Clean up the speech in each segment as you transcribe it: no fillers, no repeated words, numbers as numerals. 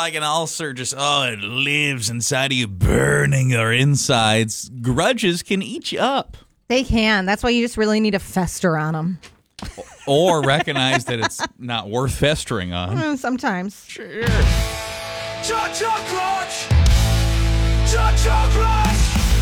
like an ulcer, just, it lives inside of you, burning your insides. Grudges can eat you up. They can. That's why you just really need to fester on them. Or recognize that it's not worth festering on. Sometimes. Sure. Cha-cha clutch! Cha-cha clutch!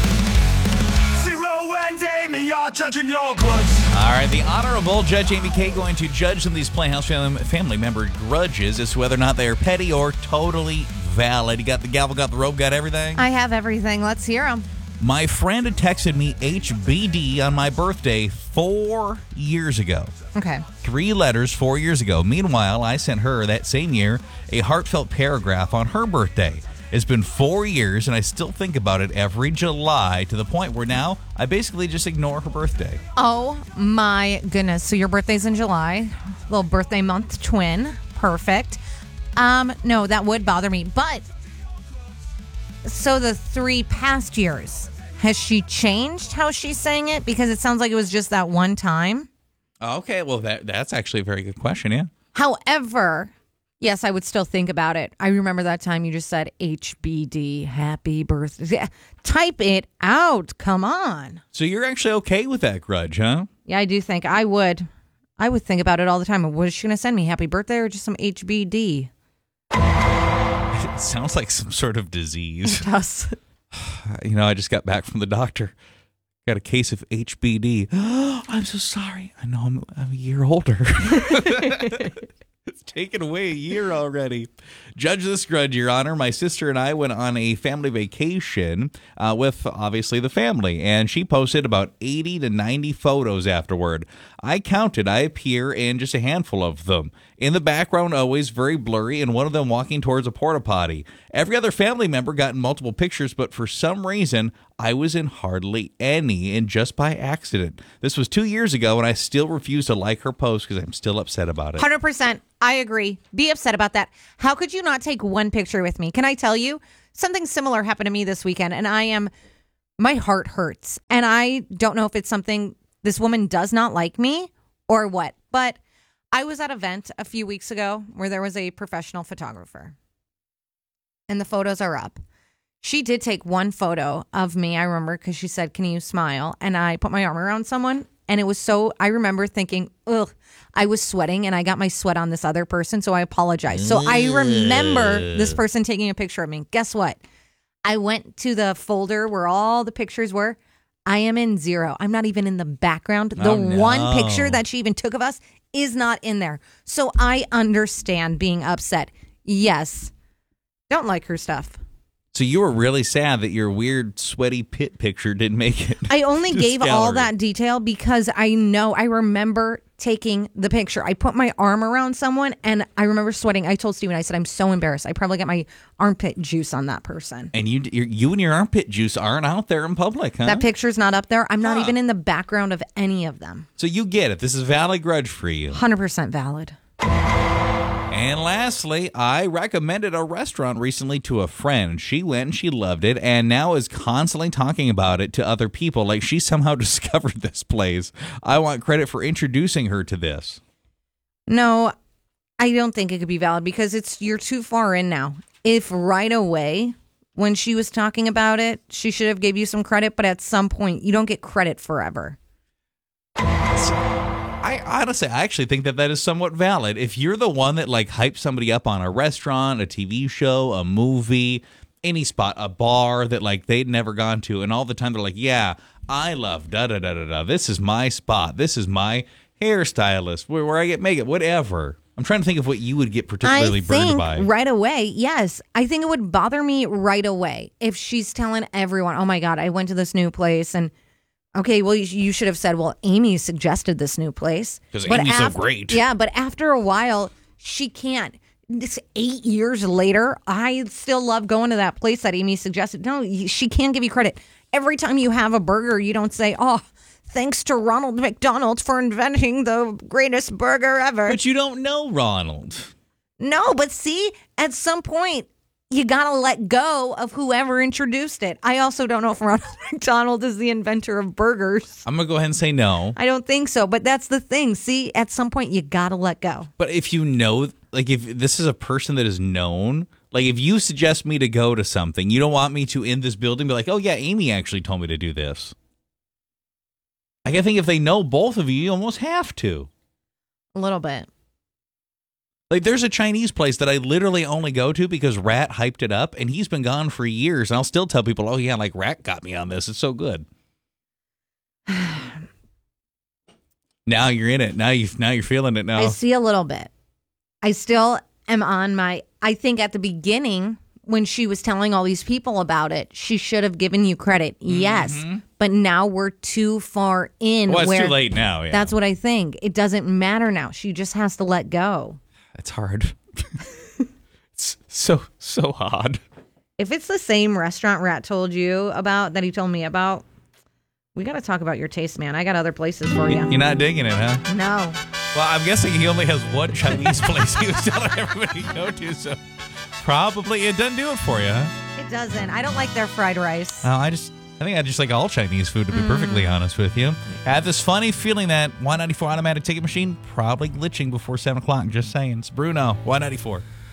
Zero and Amy are judging your grudge. All right, the Honorable Judge Amy K going to judge some of these Playhouse family member grudges as to whether or not they are petty or totally valid. You got the gavel, got the rope, got everything? I have everything. Let's hear them. My friend had texted me HBD on my birthday 4 years ago. Okay. 3 letters 4 years ago. Meanwhile, I sent her that same year a heartfelt paragraph on her birthday. It's been 4 years, and I still think about it every July to the point where now I basically just ignore her birthday. Oh, my goodness. So your birthday's in July. Little birthday month twin. Perfect. No, that would bother me. But, so the 3 past years, has she changed how she's saying it? Because it sounds like it was just that one time. Okay, well, that's actually a very good question, yeah. However, yes, I would still think about it. I remember that time you just said HBD, happy birthday. Type it out. Come on. So you're actually okay with that grudge, huh? Yeah, I do think I would. I would think about it all the time. What is she going to send me? Happy birthday or just some HBD? It sounds like some sort of disease. It does. I just got back from the doctor. Got a case of HBD. I'm so sorry. I know I'm a year older. It's taken away a year already. Judge this grudge, Your Honor. My sister and I went on a family vacation with, obviously, the family, and she posted about 80 to 90 photos afterward. I counted. I appear in just a handful of them. In the background, always very blurry, and one of them walking towards a porta potty. Every other family member got in multiple pictures, but for some reason, I was in hardly any, and just by accident. This was 2 years ago, and I still refuse to like her post because I'm still upset about it. 100%. I agree. Be upset about that. How could you not take one picture with me? Can I tell you? Something similar happened to me this weekend, and my heart hurts. And I don't know if it's something this woman does not like me or what, but I was at an event a few weeks ago where there was a professional photographer, and the photos are up. She did take one photo of me, I remember, because she said, "Can you smile?" And I put my arm around someone, and it was I remember thinking, ugh, I was sweating, and I got my sweat on this other person, so I apologize. So I remember this person taking a picture of me. Guess what? I went to the folder where all the pictures were. I am in 0. I'm not even in the background. The one picture that she even took of us is not in there. So I understand being upset. Yes. Don't like her stuff. So you were really sad that your weird, sweaty pit picture didn't make it. I only gave gallery. all that detail because I remember taking the picture. I put my arm around someone and I remember sweating. I told Steven, I said, I'm so embarrassed. I probably got my armpit juice on that person. And you and your armpit juice aren't out there in public, huh? That picture's not up there. I'm not even in the background of any of them. So you get it. This is a valid grudge for you. 100% valid. And lastly, I recommended a restaurant recently to a friend. She went and she loved it and now is constantly talking about it to other people like she somehow discovered this place. I want credit for introducing her to this. No, I don't think it could be valid because you're too far in now. If right away when she was talking about it, she should have gave you some credit, but at some point you don't get credit forever. I actually think that is somewhat valid. If you're the one that hypes somebody up on a restaurant, a TV show, a movie, any spot, a bar that they'd never gone to, and all the time they're like, yeah, I love da-da-da-da-da. This is my spot. This is my hairstylist, where I get makeup, whatever. I'm trying to think of what you would get particularly burned by. Right away, yes. I think it would bother me right away if she's telling everyone, oh my God, I went to this new place and okay, well, you should have said, well, Amy suggested this new place. Because Amy's so great. Yeah, but after a while, she can't. This 8 years later, I still love going to that place that Amy suggested. No, she can't give you credit. Every time you have a burger, you don't say, oh, thanks to Ronald McDonald for inventing the greatest burger ever. But you don't know Ronald. No, but see, at some point, you got to let go of whoever introduced it. I also don't know if Ronald McDonald is the inventor of burgers. I'm going to go ahead and say no. I don't think so, but that's the thing. See, at some point, you got to let go. But if you know, if this is a person that is known, Like, if you suggest me to go to something, you don't want me to, in this building, be like, oh, yeah, Amy actually told me to do this. I think if they know both of you, you almost have to. A little bit. Like, there's a Chinese place that I literally only go to because Rat hyped it up, and he's been gone for years. And I'll still tell people, oh, yeah, like, Rat got me on this. It's so good. Now you're in it. Now you're feeling it now. I see a little bit. I still am on my... I think at the beginning, when she was telling all these people about it, she should have given you credit. Yes. But now we're too far in. Well, it's where too late now. Yeah. That's what I think. It doesn't matter now. She just has to let go. It's hard. It's so hard. If it's the same restaurant Rat told you about, that he told me about, we got to talk about your taste, man. I got other places for you. You're not digging it, huh? No. Well, I'm guessing he only has one Chinese place he was telling everybody to go to, so probably it doesn't do it for you, huh? It doesn't. I don't like their fried rice. I think I just like all Chinese food, to be perfectly honest with you. I have this funny feeling that Y94 automatic ticket machine probably glitching before 7 o'clock. Just saying. It's Bruno, Y94.